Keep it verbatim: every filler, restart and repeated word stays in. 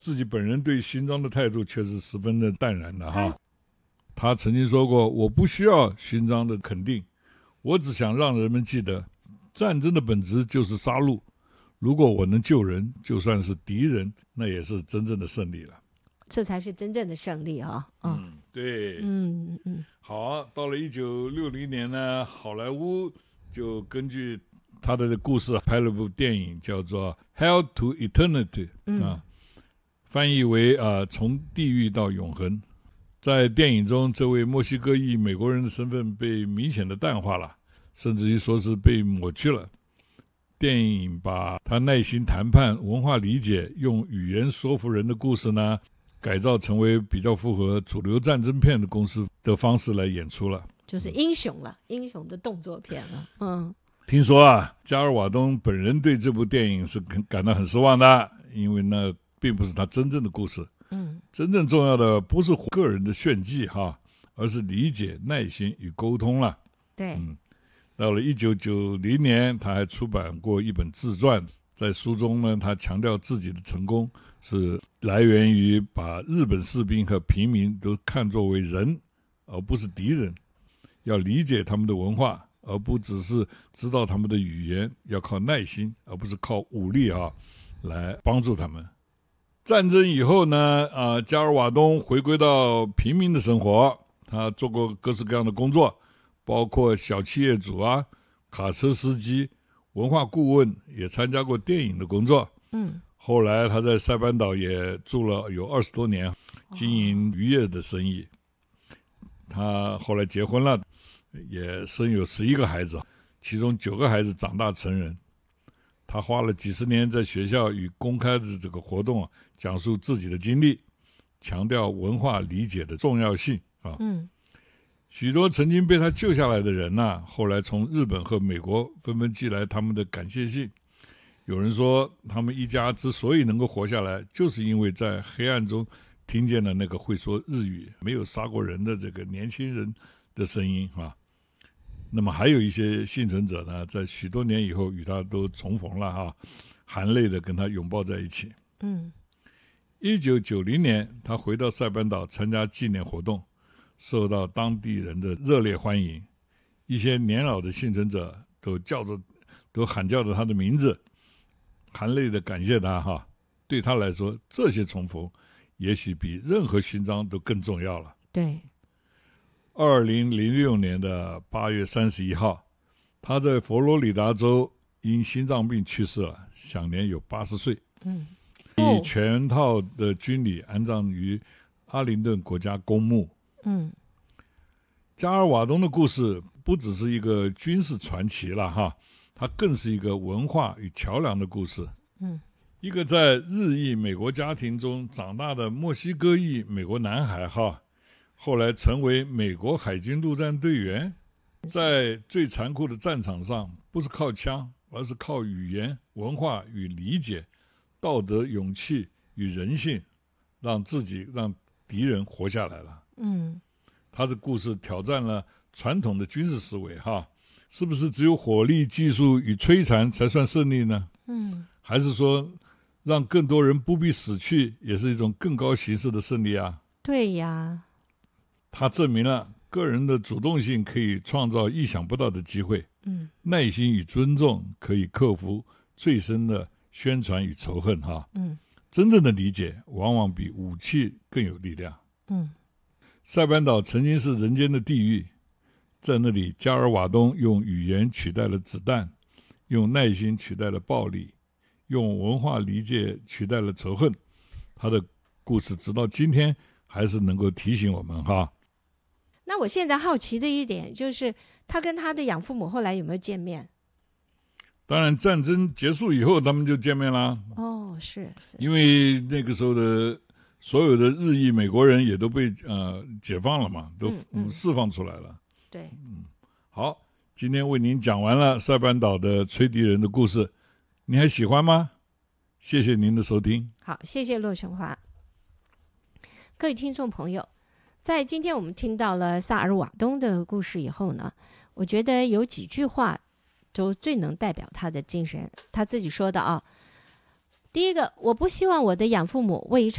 自己本人对勋章的态度却是十分的淡然的哈。他曾经说过，我不需要勋章的肯定，我只想让人们记得战争的本质就是杀戮，如果我能救人，就算是敌人，那也是真正的胜利了。 这才是真正的胜利啊、哦！ 嗯，对， 嗯嗯。 好，到了一九六零年呢，好莱坞就根据他的故事拍了部电影，叫做《Hell to Eternity》啊，翻译为啊从地狱到永恒。在电影中，这位墨西哥裔美国人的身份被明显的淡化了，甚至于说是被抹去了。电影把他耐心谈判、文化理解、用语言说服人的故事呢，改造成为比较符合主流战争片的公式的方式来演出了， 就是英雄了，英雄的动作片了。嗯， 听说啊，加尔瓦东本人对这部电影是感到很失望的，因为那并不是他真正的故事。嗯，真正重要的不是个人的炫技哈，而是理解、耐心与沟通了。 对， 嗯，到了一九九零年，他还出版过一本自传，在书中呢，他强调自己的成功是来源于把日本士兵和平民都看作为人，而不是敌人，要理解他们的文化，而不只是知道他们的语言，要靠耐心，而不是靠武力啊来帮助他们。战争以后呢，啊，加尔瓦东回归到平民的生活，他做过各式各样的工作，包括小企业主啊、卡车司机、文化顾问，也参加过电影的工作。嗯，后来他在塞班岛也住了有二十多年，经营渔业的生意。他后来结婚了，也生有十一个孩子，其中九个孩子长大成人。他花了几十年在学校与公开的这个活动啊，讲述自己的经历，强调文化理解的重要性啊。嗯，许多曾经被他救下来的人呢、啊，后来从日本和美国纷纷寄来他们的感谢信。有人说，他们一家之所以能够活下来，就是因为在黑暗中听见了那个会说日语、没有杀过人的这个年轻人的声音啊。那么还有一些幸存者呢，在许多年以后与他都重逢了哈、啊，含泪的跟他拥抱在一起。嗯，一九九零年，他回到塞班岛参加纪念活动，受到当地人的热烈欢迎。一些年老的幸存者都叫着，都喊叫着他的名字，含泪的感谢他哈。对他来说，这些重逢也许比任何勋章都更重要了。 对。 二零零六年的八月三十一号，他在佛罗里达州因心脏病去世了，享年有八十岁。嗯，以全套的军礼安葬于阿灵顿国家公墓。嗯，加尔瓦东的故事不只是一个军事传奇了哈，它更是一个文化与桥梁的故事。嗯，一个在日裔美国家庭中长大的墨西哥裔美国男孩哈。后来成为美国海军陆战队员，在最残酷的战场上，不是靠枪，而是靠语言、文化与理解、道德、勇气与人性，让自己让敌人活下来了。嗯，他的故事挑战了传统的军事思维，哈，是不是只有火力、技术与摧残才算胜利呢？嗯，还是说让更多人不必死去，也是一种更高形式的胜利啊？ 对呀。 他证明了个人的主动性可以创造意想不到的机会，嗯，耐心与尊重可以克服最深的宣传与仇恨，哈，嗯，真正的理解往往比武器更有力量，嗯。塞班岛曾经是人间的地狱，在那里，加尔瓦东用语言取代了子弹，用耐心取代了暴力，用文化理解取代了仇恨。他的故事直到今天还是能够提醒我们哈。 那我现在好奇的一点就是，他跟他的养父母后来有没有见面？ 当然，战争结束以后，他们就见面啦。 哦，是是， 因为那个时候的所有的日裔美国人也都被呃解放了嘛，都释放出来了。嗯嗯、 对， 嗯，好，今天为您讲完了塞班岛的吹笛人的故事，你还喜欢吗？谢谢您的收听。 好，谢谢骆琼华。各位听众朋友，在今天我们听到了萨尔瓦东的故事以后呢，我觉得有几句话都最能代表他的精神。他自己说的啊，第一个，我不希望我的养父母为一场